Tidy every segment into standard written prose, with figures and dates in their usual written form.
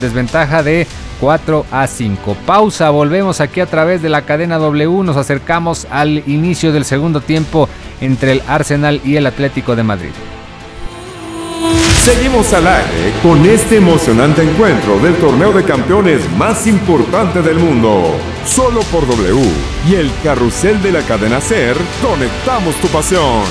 desventaja de 4-5. Pausa, volvemos aquí a través de la cadena W. Nos acercamos al inicio del segundo tiempo entre el Arsenal y el Atlético de Madrid. Seguimos al aire con este emocionante encuentro del torneo de campeones más importante del mundo. Solo por W y el carrusel de la cadena SER, conectamos tu pasión.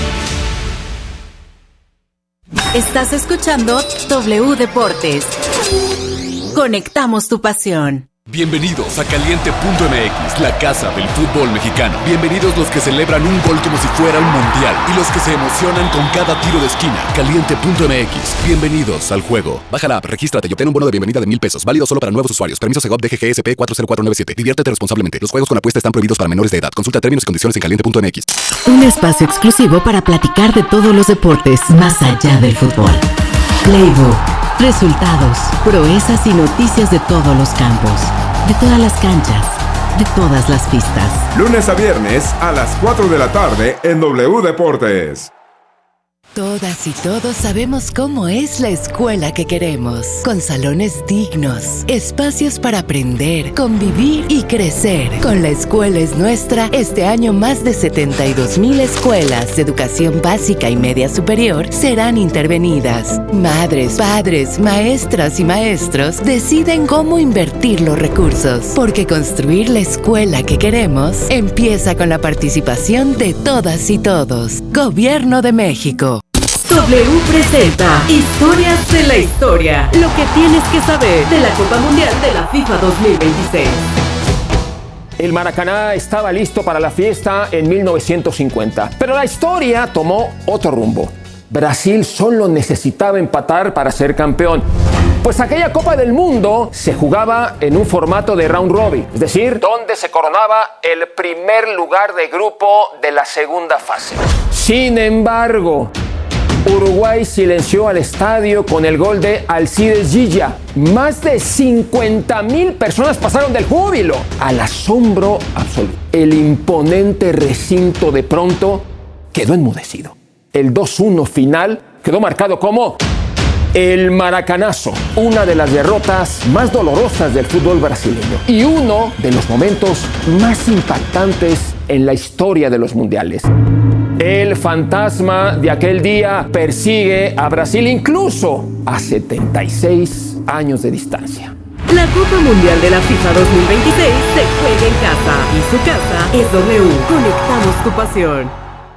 Estás escuchando W Deportes. Conectamos tu pasión. Bienvenidos a Caliente.mx, la casa del fútbol mexicano. Bienvenidos los que celebran un gol como si fuera un mundial y los que se emocionan con cada tiro de esquina. Caliente.mx, bienvenidos al juego. Baja la app, regístrate y obtén un bono de bienvenida de $1,000. Válido solo para nuevos usuarios. Permiso Segov DGGSP 40497. Diviértete responsablemente. Los juegos con apuesta están prohibidos para menores de edad. Consulta términos y condiciones en Caliente.mx. Un espacio exclusivo para platicar de todos los deportes más allá del fútbol. Playbook. Resultados, proezas y noticias de todos los campos, de todas las canchas, de todas las pistas. Lunes a viernes a las 4 de la tarde en W Deportes. Todas y todos sabemos cómo es la escuela que queremos, con salones dignos, espacios para aprender, convivir y crecer. Con La Escuela es Nuestra, este año más de 72,000 escuelas de educación básica y media superior serán intervenidas. Madres, padres, maestras y maestros deciden cómo invertir los recursos, porque construir la escuela que queremos empieza con la participación de todas y todos. Gobierno de México. W presenta Historias de la Historia. Lo que tienes que saber de la Copa Mundial de la FIFA 2026. El Maracaná estaba listo para la fiesta en 1950, pero la historia tomó otro rumbo. Brasil solo necesitaba empatar para ser campeón, pues aquella Copa del Mundo se jugaba en un formato de round robin, es decir, donde se coronaba el primer lugar de grupo de la segunda fase. Sin embargo, Uruguay silenció al estadio con el gol de Alcides Gilla. Más de 50,000 personas pasaron del júbilo al asombro absoluto. El imponente recinto de pronto quedó enmudecido. El 2-1 final quedó marcado como el Maracanazo, una de las derrotas más dolorosas del fútbol brasileño y uno de los momentos más impactantes en la historia de los mundiales. El fantasma de aquel día persigue a Brasil incluso a 76 años de distancia. La Copa Mundial de la FIFA 2026 se juega en casa y su casa es W. Conectamos tu pasión.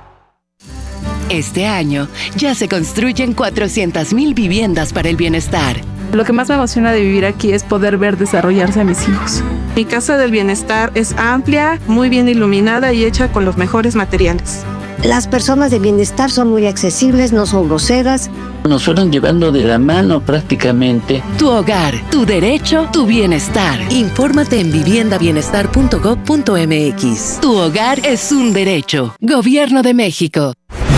Este año ya se construyen 400,000 viviendas para el bienestar. Lo que más me emociona de vivir aquí es poder ver desarrollarse a mis hijos. Mi casa del bienestar es amplia, muy bien iluminada y hecha con los mejores materiales. Las personas de bienestar son muy accesibles, no son groseras. Nos fueron llevando de la mano prácticamente. Tu hogar, tu derecho, tu bienestar. Infórmate en viviendabienestar.gov.mx. Tu hogar es un derecho. Gobierno de México.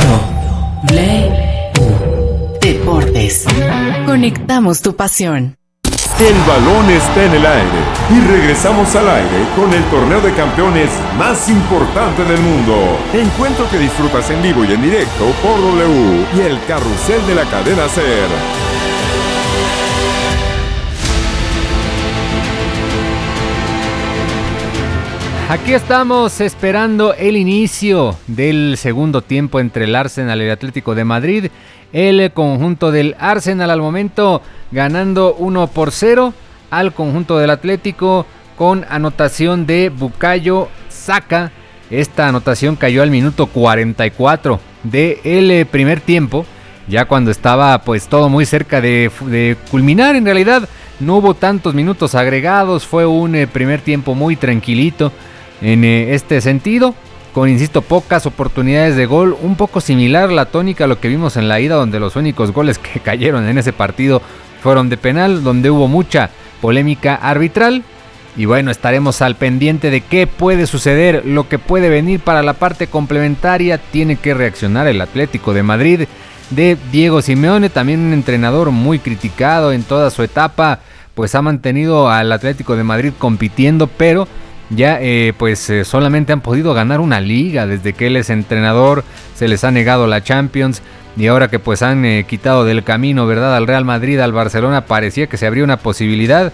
Deportes. Conectamos tu pasión. El balón está en el aire y regresamos al aire con el torneo de campeones más importante del mundo. Encuentro que disfrutas en vivo y en directo por W y el carrusel de la cadena SER. Aquí estamos esperando el inicio del segundo tiempo entre el Arsenal y el Atlético de Madrid. El conjunto del Arsenal al momento ganando 1-0 al conjunto del Atlético con anotación de Bukayo Saka. Esta anotación cayó al minuto 44 del primer tiempo, ya cuando estaba pues todo muy cerca de culminar. En realidad no hubo tantos minutos agregados, fue un primer tiempo muy tranquilito en este sentido, con, insisto, pocas oportunidades de gol, un poco similar la tónica a lo que vimos en la ida, donde los únicos goles que cayeron en ese partido fueron de penal, donde hubo mucha polémica arbitral. Y bueno, estaremos al pendiente de qué puede suceder, lo que puede venir para la parte complementaria. Tiene que reaccionar el Atlético de Madrid de Diego Simeone, también un entrenador muy criticado en toda su etapa, pues ha mantenido al Atlético de Madrid compitiendo, pero ya solamente han podido ganar una liga desde que él es entrenador. Se les ha negado la Champions y ahora que pues han quitado del camino, ¿verdad?, al Real Madrid, al Barcelona, parecía que se abría una posibilidad.